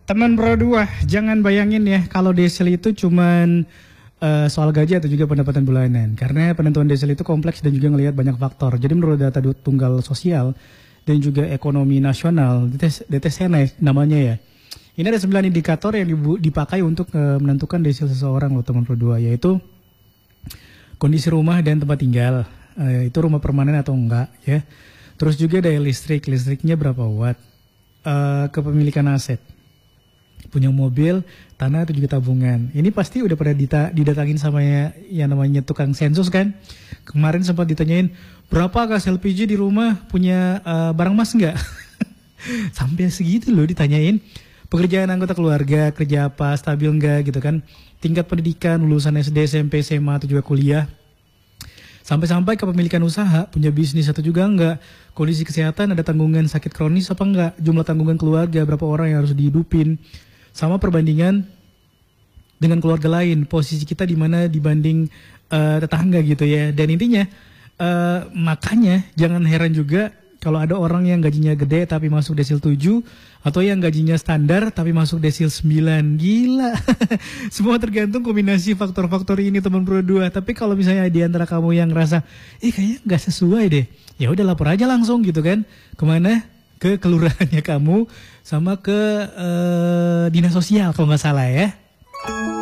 Teman Pro 2, jangan bayangin ya kalau desil itu cuman soal gaji atau juga pendapatan bulanan. Karena penentuan desil itu kompleks dan juga ngelihat banyak faktor. Jadi menurut data tunggal sosial dan juga ekonomi nasional, DTSN namanya ya. Ini ada 9 indikator yang dipakai untuk menentukan desil seseorang loh teman Pro 2, yaitu kondisi rumah dan tempat tinggal. Itu rumah permanen atau enggak ya. Terus juga daya listrik, listriknya berapa watt. Kepemilikan aset, punya mobil, tanah atau juga tabungan. Ini pasti udah pada didatangin sama yang namanya tukang sensus kan. Kemarin sempat ditanyain, berapa gas LPG di rumah, punya barang emas enggak? Sampai segitu loh ditanyain. Pekerjaan anggota keluarga, kerja apa, stabil enggak gitu kan. Tingkat pendidikan, lulusan SD, SMP, SMA atau juga kuliah. Sampai-sampai kepemilikan usaha, punya bisnis atau juga enggak. Kondisi kesehatan, ada tanggungan sakit kronis apa enggak. Jumlah tanggungan keluarga, berapa orang yang harus dihidupin. Sama perbandingan dengan keluarga lain, posisi kita di mana dibanding tetangga gitu ya. Dan intinya makanya jangan heran juga kalau ada orang yang gajinya gede tapi masuk desil 7 atau yang gajinya standar tapi masuk desil 9. Gila. Semua tergantung kombinasi faktor-faktor ini teman Pro 2. Tapi kalau misalnya di antara kamu yang ngerasa kayaknya nggak sesuai deh, ya udah lapor aja langsung gitu kan. Kemana? Ke kelurahannya kamu sama ke dinas sosial kalau nggak salah ya.